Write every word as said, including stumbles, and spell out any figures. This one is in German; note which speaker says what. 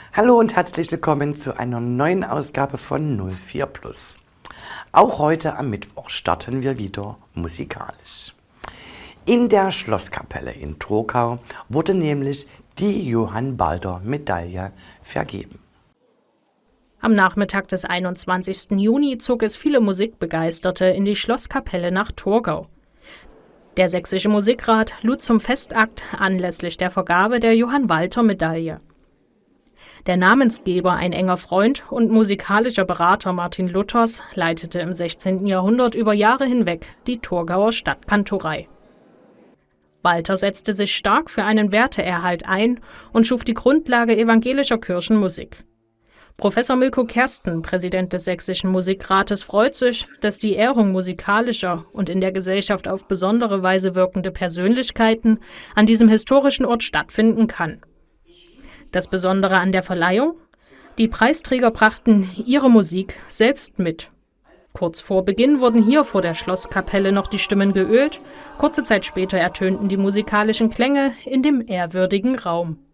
Speaker 1: Hallo und herzlich willkommen zu einer neuen Ausgabe von null vier Plus. Auch heute am Mittwoch starten wir wieder musikalisch. In der Schlosskapelle in Trogau wurde nämlich die Johann-Balder-Medaille vergeben.
Speaker 2: Am Nachmittag des einundzwanzigsten Juni zog es viele Musikbegeisterte in die Schlosskapelle nach Torgau. Der Sächsische Musikrat lud zum Festakt anlässlich der Vergabe der Johann-Walter-Medaille. Der Namensgeber, ein enger Freund und musikalischer Berater Martin Luthers, leitete im sechzehnten Jahrhundert über Jahre hinweg die Torgauer Stadtkantorei. Walter setzte sich stark für einen Werteerhalt ein und schuf die Grundlage evangelischer Kirchenmusik. Professor Milko Kersten, Präsident des Sächsischen Musikrates, freut sich, dass die Ehrung musikalischer und in der Gesellschaft auf besondere Weise wirkende Persönlichkeiten an diesem historischen Ort stattfinden kann. Das Besondere an der Verleihung? Die Preisträger brachten ihre Musik selbst mit. Kurz vor Beginn wurden hier vor der Schlosskapelle noch die Stimmen geölt, kurze Zeit später ertönten die musikalischen Klänge in dem ehrwürdigen Raum.